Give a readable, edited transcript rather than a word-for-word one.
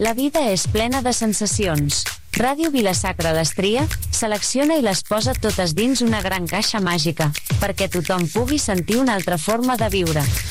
La vida és plena de sensacions. Ràdio Vila-sacra les tria, selecciona i les posa totes dins una gran caixa màgica, perquè tothom pugui sentir una altra forma de viure.